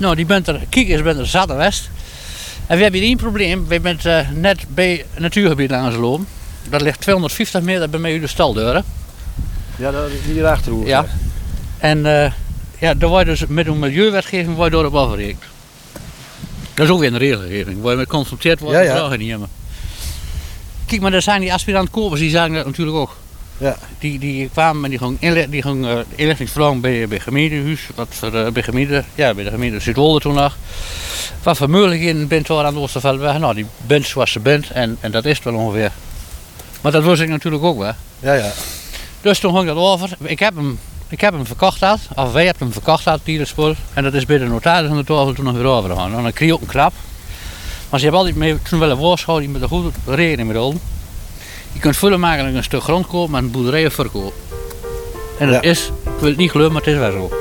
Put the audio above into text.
Nou, die bent er, Kiekers bent er zat en west. En we hebben hier één probleem. We zijn net bij het natuurgebied langs lopen. Dat ligt 250 meter bij mij uit de staldeuren. Ja, hier achterhoek. Ja. En daar word je dus met een milieuwetgeving word je door op afgerekend. Dat is ook weer een regelgeving, waar je met geconfronteerd wordt en vragen niet hebben. Kijk, maar daar zijn die aspirant-kopers, die zagen dat natuurlijk ook. Ja. Die kwamen en die gingen inlichtingsvragen bij het gemeentehuis, bij de gemeente Zuidwolde toen nog. Wat voor mogelijkheden bent er aan de Oosterveldweg? Nou, die bent zoals ze bent en dat is het wel ongeveer. Maar dat wist ik natuurlijk ook wel. Ja. Dus toen ging dat over. Ik heb hem verkocht had, of wij hebben hem verkocht had, die spul. En dat is bij de notaris aan de tafel toen nog weer overgegaan. En dan kreeg je ook een klap. Maar ze hebben altijd mee, toen wel een woordschool die met een goede rekening met al. Je kunt vullen maken en een stuk grond kopen en een boerderij verkopen. En dat is, ik wil het niet geloven, maar het is wel zo.